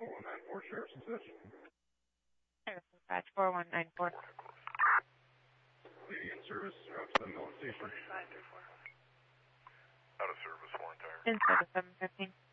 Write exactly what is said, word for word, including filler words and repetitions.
four one nine four, Sheriff's Assist. Sheriff's Dispatch four one nine four. Leading in service, route to the Millen Station. Out of service, four entire. Inside of seven fifteen.